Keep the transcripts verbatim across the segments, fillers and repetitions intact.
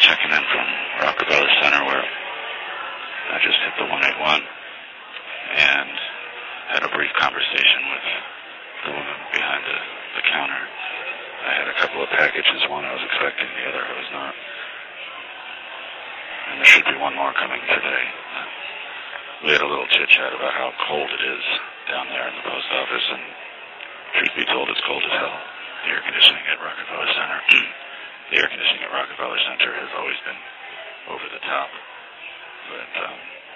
checking in from Rockefeller Center where I just hit the one eighty-one and had a brief conversation with the woman behind the, the counter. I had a couple of packages, one I was expecting, the other I was not. And there should be one more coming today. We had a little chit-chat about how cold it is down there in the post office, and truth be told, it's cold as hell. The air conditioning at Rockefeller Center, the air conditioning at Rockefeller Center has always been over the top. But um,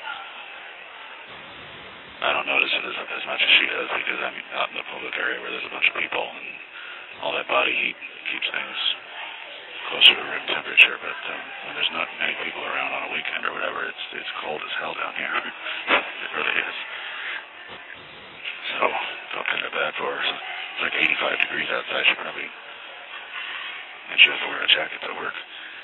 I don't notice it as, as much as she does because I'm out in the public area where there's a bunch of people and all that body heat keeps things closer to room temperature. But um, when there's not many people around on a weekend or whatever, it's it's cold as hell down here. It really is. So felt kind of bad for her. It's like eighty-five degrees outside. She probably, and she has to wear a jacket to work.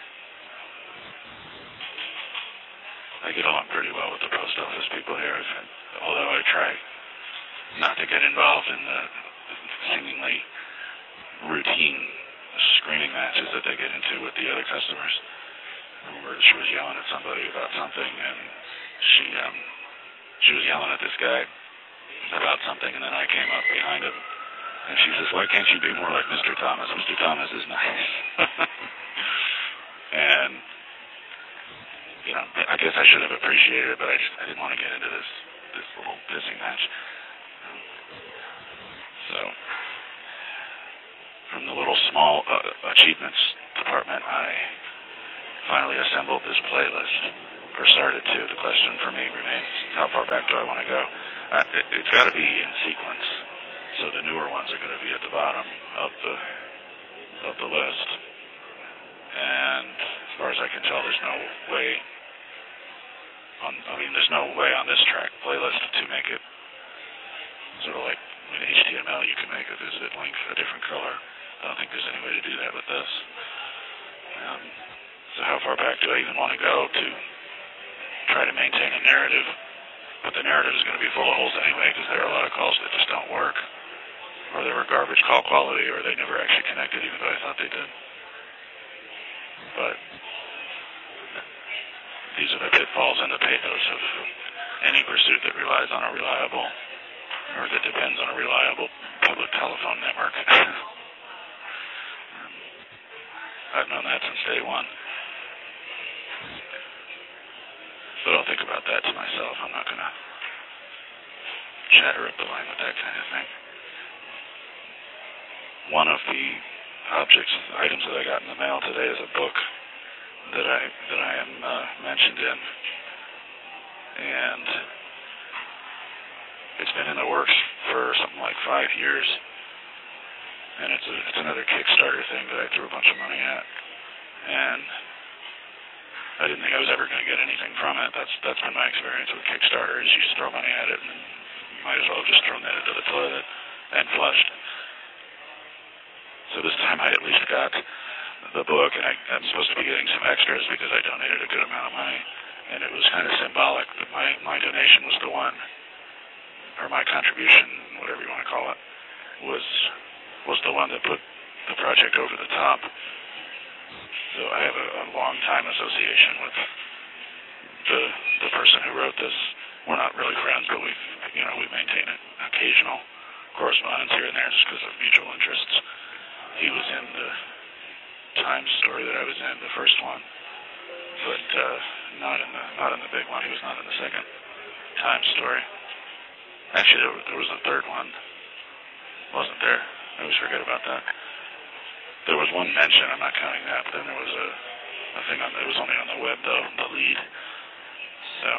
I get along pretty well with the post office people here, although I try not to get involved in the seemingly routine screaming matches that they get into with the other customers. I remember she was yelling at somebody about something, and she um, she was yelling at this guy about something, and then I came up behind him, and she says, "Why can't you be more like Mister Thomas? Mister Thomas is nice." And you know, I guess I should have appreciated it, but I just I didn't want to get into this this little pissing match. So, from the little small uh, achievements department, I finally assembled this playlist, or started to. The question for me remains, how far back do I want to go? Uh, it, it's got to be in sequence, so the newer ones are going to be at the bottom of the of the list. And as far as I can tell, there's no way on, I mean, there's no way on this track playlist to make it sort of like in H T M L you can make a visit link a different color. I don't think there's any way to do that with this. Um, so how far back do I even want to go to try to maintain a narrative? But the narrative is going to be full of holes anyway, because there are a lot of calls that just don't work. Or they were garbage call quality, or they never actually connected even though I thought they did. But these are the pitfalls and the pathos of any pursuit that relies on a reliable, or that depends on a reliable public telephone network. I've known that since day one. But I'll think about that to myself. I'm not going to chatter up the line with that kind of thing. One of the objects, items that I got in the mail today is a book that I that I am uh, mentioned in, and it's been in the works for something like five years, and it's a, it's another Kickstarter thing that I threw a bunch of money at, and I didn't think I was ever going to get anything from it. That's that's been my experience with Kickstarter, is you just throw money at it, and you might as well have just thrown that into the toilet and flushed. So this time I at least got the book, and I, I'm supposed to be getting some extras because I donated a good amount of money, and it was kind of symbolic that my, my donation was the one, or my contribution, whatever you want to call it, was was the one that put the project over the top. So I have a, a long time association with the the person who wrote this. We're not really friends, but we've you know we maintain an occasional correspondence here and there just because of mutual interests. He was in the Times story that I was in, the first one, but uh, not in the not in the big one. He was not in the second Times story. Actually, there was, there was a third one, wasn't there? I always forget about that. There was one mention. I'm not counting that. But then there was a, a thing on. It was only on the web though. The lead. So,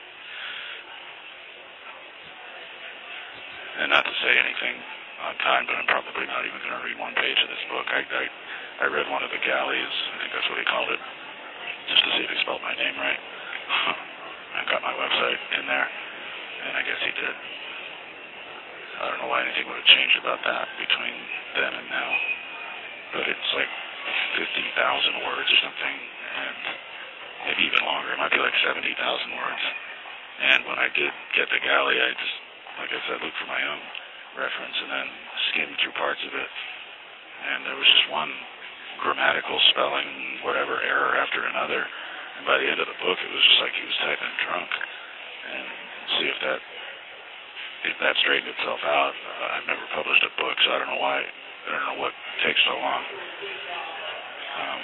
and not to say anything on time, but I'm probably not even going to read one page of this book. I, I I read one of the galleys, I think that's what he called it, just to see if he spelled my name right. I got my website in there, and I guess he did. I don't know why anything would have changed about that between then and now, but it's like fifty thousand words or something, and maybe even longer. It might be like seventy thousand words. And when I did get the galley, I just, like I said, looked for my own reference and then skimmed through parts of it. And there was just one grammatical, spelling, whatever error after another. And by the end of the book, it was just like he was typing drunk. And see if that if that straightened itself out. Uh, I've never published a book, so I don't know why. I don't know what takes so long. Um,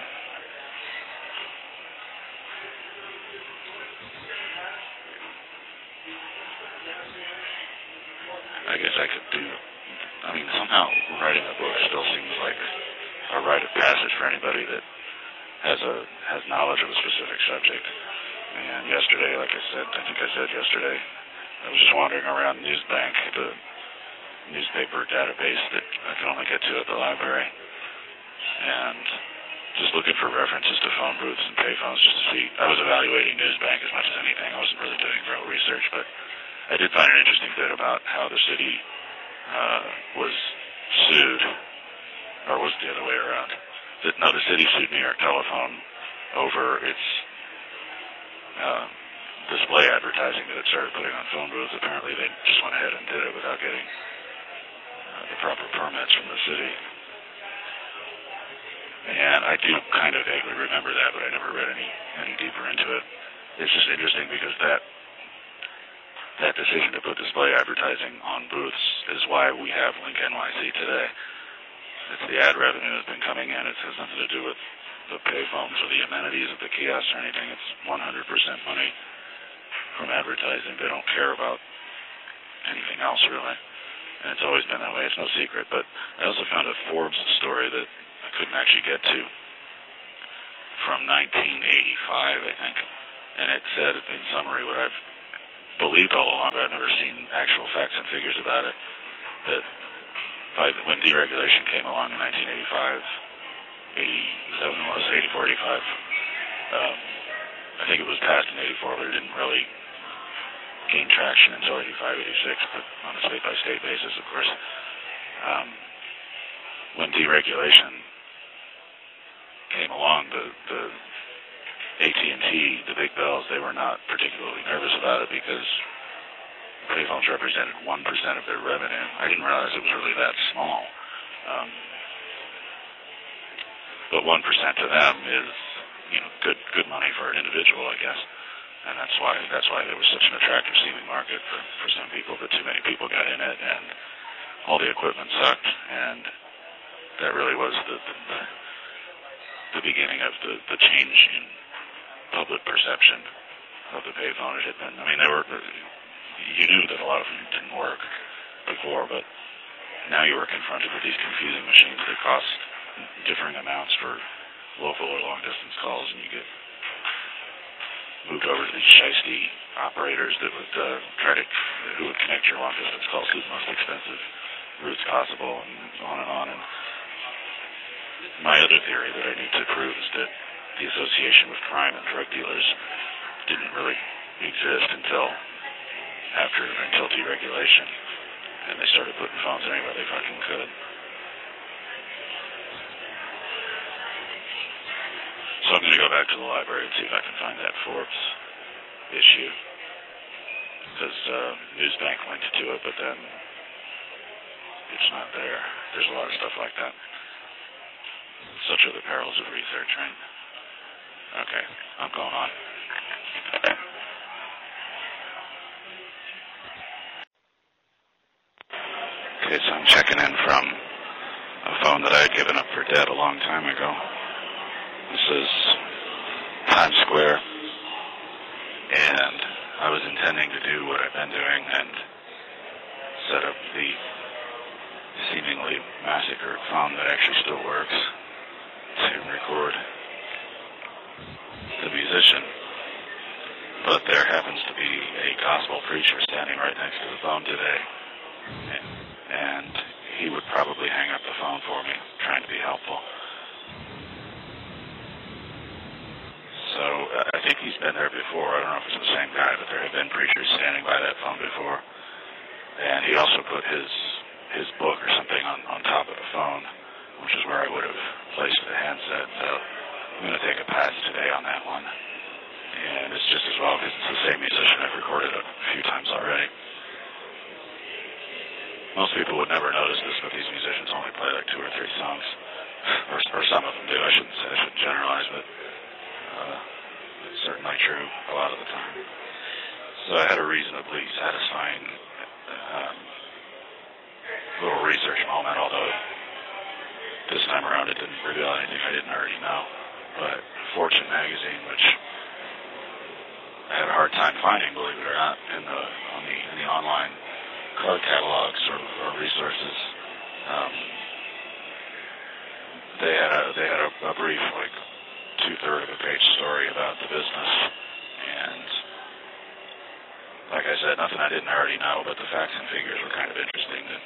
I guess I could do. I mean, somehow writing a book still seems like a rite of passage for anybody that has a has knowledge of a specific subject. And yesterday, like I said, I think I said yesterday, I was just wandering around Newsbank, the newspaper database that I can only get to at the library, and just looking for references to phone booths and payphones just to see. I was evaluating Newsbank as much as anything. I wasn't really doing real research, but I did find an interesting bit about how the city uh, was sued, or was the other way around. That, no, the city sued New York Telephone over its uh, display advertising that it started putting on phone booths. Apparently they just went ahead and did it without getting uh, the proper permits from the city. And I do kind of vaguely remember that, but I never read any, any deeper into it. It's just interesting because that that decision to put display advertising on booths is why we have Link N Y C today. It's the ad revenue that's been coming in. It has nothing to do with the payphones or the amenities of the kiosks or anything. It's one hundred percent money from advertising. They don't care about anything else, really. And it's always been that way. It's no secret. But I also found a Forbes story that I couldn't actually get to from nineteen eighty-five, I think. And it said, in summary, what I've believed all along, but I've never seen actual facts and figures about it, that by the, when deregulation came along in nineteen eighty-five, eighty-seven was, eighty-four, eighty-five, um, I think it was passed in eighty-four, but it didn't really gain traction until eighty-five, eighty-six, but on a state-by-state basis, of course. Um, when deregulation came along, the, the A T and T, the big bells, they were not particularly nervous about it because payphones represented one percent of their revenue. I didn't realize it was really that small. Um, but one percent to them is, you know, good good money for an individual, I guess. And that's why that's why there was such an attractive seeming market for, for some people, but too many people got in it, and all the equipment sucked, and that really was the the, the, the beginning of the, the change in public perception of the payphone. It had been, I mean, they were, you knew that a lot of them didn't work before, but now you were confronted with these confusing machines that cost differing amounts for local or long-distance calls, and you get moved over to these shiesty operators that would uh, try to, who would connect your long-distance calls to the most expensive routes possible, and on and on. And my other theory that I need to prove is that the association with crime and drug dealers didn't really exist until after, until deregulation, and they started putting phones anywhere they fucking could. So I'm going to go back to the library and see if I can find that Forbes issue, because uh, Newsbank linked to it, but then it's not there. There's a lot of stuff like that. Such are the perils of research, right? Okay, I'm going on. Okay, so I'm checking in from a phone that I had given up for dead a long time ago. This is Times Square, and I was intending to do what I've been doing and set up the seemingly massacred phone that actually still works to record the musician. But there happens to be a gospel preacher standing right next to the phone today, and he would probably hang up the phone for me, trying to be helpful. So uh, I think he's been there before. I don't know if it's the same guy, but there have been preachers standing by that phone before. And he also put his his book or something on, on top of the phone, which is where I would have placed the handset. So I'm going to take a pass today on that one. And it's just as well because it's the same musician I've recorded a few times already. Most people would never notice this, but these musicians only play like two or three songs or, or some of them do. I shouldn't say, I shouldn't generalize, but uh, it's certainly true a lot of the time. So I had a reasonably satisfying um, little research moment, although this time around it didn't reveal anything I didn't already know. But Fortune magazine, which I had a hard time finding, believe it or not, in the on the in the online card catalogs or, or resources, um, they had a they had a, a brief, like two third of a page story about the business, and like I said, nothing I didn't already know, but the facts and figures were kind of interesting. That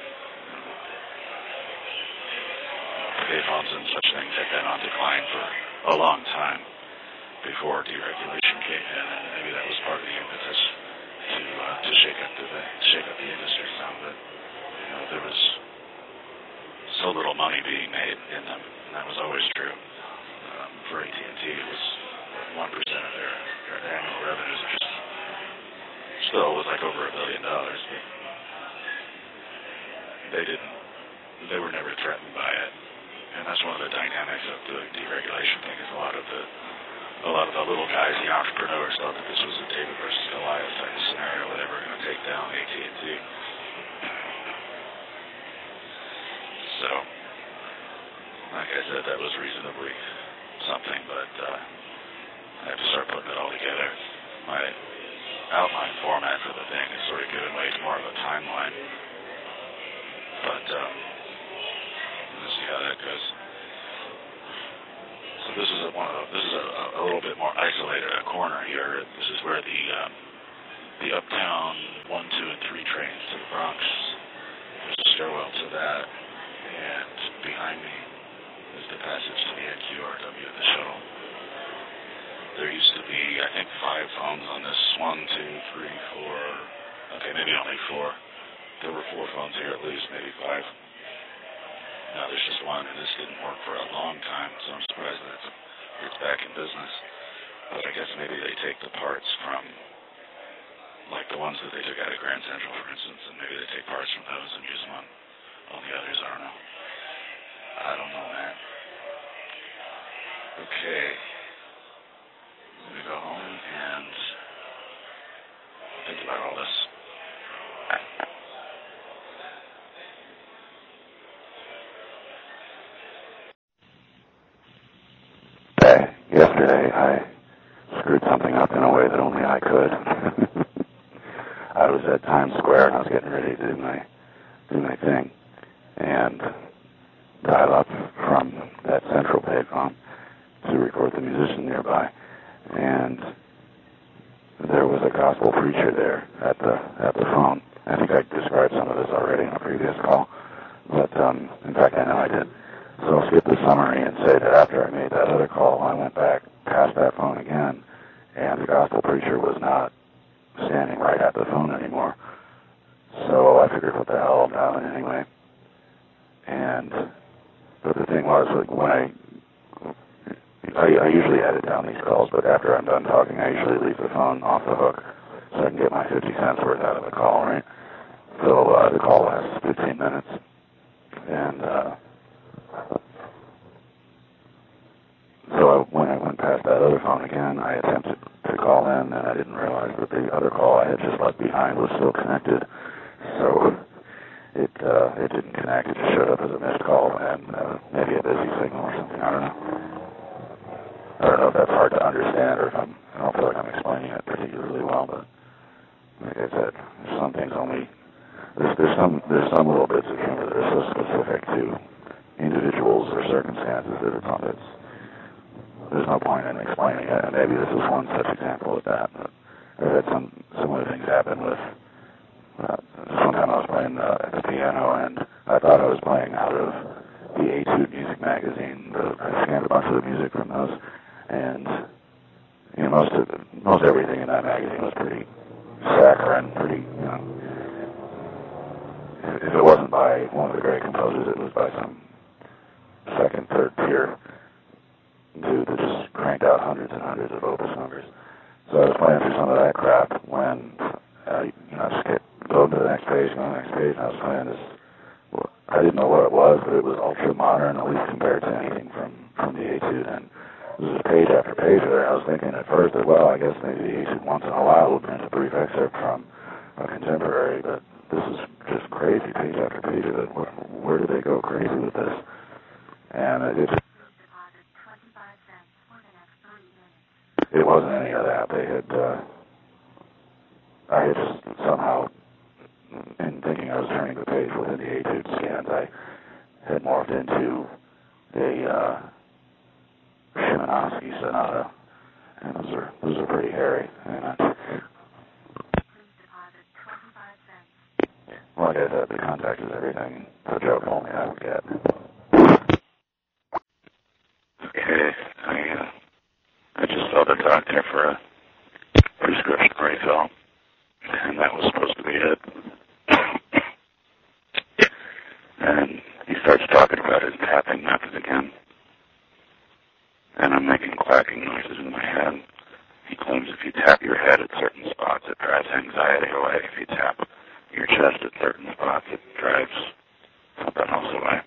payphones and such things had been on decline for a long time before deregulation came in, and maybe that was part of the impetus to uh, to shake up the shake up the industry some. But you know, there was so little money being made in them, and that was always true. Um, for A T and T, it was one percent of their, their annual revenues, which is still was like over a billion dollars. But they didn't. They were never threatened by it. And that's one of the dynamics of the deregulation thing, is a lot of the a lot of the little guys, the entrepreneurs, thought that this was a David versus Goliath type of scenario where they were going to take down A T and T. So, like I said, that was reasonably something, but uh, I have to start putting it all together. My outline format for the thing is sort of given way to more of a timeline, but um, we'll see how that goes. So this is a, one of the, this is a, a little bit more isolated, a corner here. This is where the um, the Uptown one, two, and three trains to the Bronx. There's a stairwell to that, and behind me is the passage to the N Q R W, the shuttle. There used to be, I think, five phones on this. One, two, three, four. Okay, maybe only four. There were four phones here at least, maybe five. Now there's just one, and this didn't work for a long time, so I'm surprised that it's, it's back in business. But I guess maybe they take the parts from, like the ones that they took out of Grand Central, for instance, and maybe they take parts from those and use them on, on the others. I don't know. I don't know, man. Okay. Let me go home and think about all this. Yesterday, I screwed something up in a way that only I could. I was at Times Square and I was getting ready to do my do my thing, and dial up from that central payphone to record the musician nearby, and there was a gospel preacher there at the at the phone. I think I described some of this already in a previous call, but um, in fact I know I did. So I'll skip the summary and say that after I made that other call, I went back past that phone again, and the gospel preacher was not standing right at the phone anymore. So I figured, what the hell, I'm dialing anyway. And but the thing was, like, when I, I I usually edit down these calls, but after I'm done talking, I usually leave the phone off the hook so I can get my fifty cents worth out of the call, right? So uh, the call lasts fifteen minutes, and uh, so when I went past that other phone again, I attempted to call in, and I didn't realize that the other call I had just left behind was still connected. So it uh, it didn't connect. It just showed up as a missed call and uh, maybe a busy signal or something. I don't know. I don't know if that's hard to understand or if I'm, I don't feel like I'm explaining it particularly well, but like I said, there's some things only, there's, there's some there's some little bits of humor that are so specific to individuals or circumstances that it's, it's there's no point in explaining it, and maybe this is one such example of that. But I've had some similar things happen with, uh, sometime I was playing uh, at the piano, and I thought I was playing out of the Etude Music magazine. The, I scanned a bunch of the music from those, and you know, most of most everything in that magazine was pretty saccharine, pretty, you know, if, if it wasn't by one of the great composers, it was by some second, third tier dude that just cranked out hundreds and hundreds of opus numbers. So I was playing through some of that crap when, uh, you know, I just kept going to the next page, going to the next page, and I was playing this, I I didn't know what it was, but it was ultra modern, at least compared to anything from, from the Etude. And this was page after page there. I was thinking at first that, well, I guess maybe the Etude once in a while will print a brief excerpt from a contemporary, but this is just crazy, page after page of it. Where, where did they go crazy with this? And it just, it wasn't any of that. They had, uh, I had just somehow, in thinking I was turning the page within the Etude scans, I had morphed into a uh, Szymanowski sonata, and those are those are pretty hairy. And I, well, like I said, the contact is everything. The joke only I would get. Okay, I uh, I just saw the doctor for a prescription refill, and that was supposed to be it. And he starts talking about his tapping method again. And I'm making quacking noises in my head. He claims if you tap your head at certain spots, it drives anxiety away. If you tap your chest at certain spots, it drives something else away.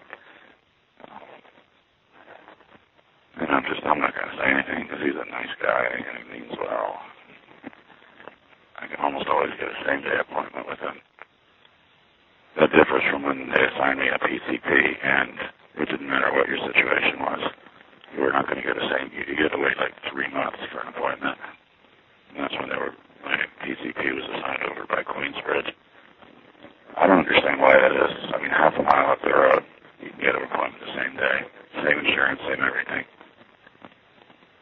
And I'm just, I'm not going to say anything because he's a nice guy and he means well. I can almost always get a same-day appointment with him. That differs from when they assigned me a P C P, and it didn't matter what your situation was. You were not going to get a same. You had to wait like three months for an appointment. And that's when they were